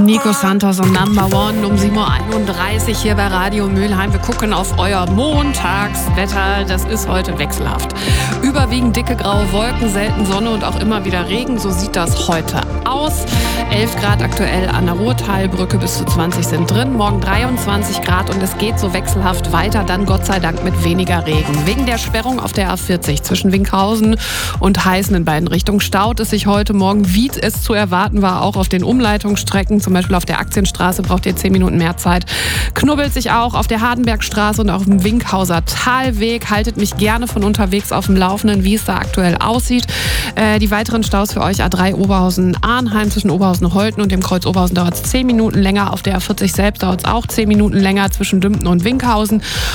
Nico Santos und Number One um 7.31 Uhr hier bei Radio Mülheim. Wir gucken auf euer Montagswetter. Das ist heute wechselhaft. Überwiegend dicke graue Wolken, selten Sonne und auch immer wieder Regen. So sieht das heute aus. 11 Grad aktuell an der Ruhrtalbrücke, bis zu 20 sind drin. Morgen 23 Grad und es geht so wechselhaft weiter, dann Gott sei Dank mit weniger Regen. Wegen der Sperrung auf der A40 zwischen Winkhausen und Heißen in beiden Richtungen staut es sich heute Morgen, wie es zu erwarten war, auch auf den Umleitungsstrecken. Zum Beispiel auf der Aktienstraße braucht ihr 10 Minuten mehr Zeit. Knubbelt sich auch auf der Hardenbergstraße und auf dem Winkhauser Talweg. Haltet mich gerne von unterwegs auf dem Laufenden, wie es da aktuell aussieht. Die weiteren Staus für euch: A3 Oberhausen-Arnheim zwischen Oberhausen-Holten und dem Kreuz Oberhausen dauert es 10 Minuten länger. Auf der A40 selbst dauert es auch 10 Minuten länger zwischen Dümpten und Winkhausen.